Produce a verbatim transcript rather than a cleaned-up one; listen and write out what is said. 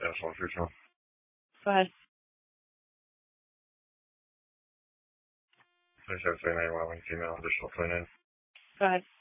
点手续上。 Go ahead. Please have say name while we email the short name. Go ahead.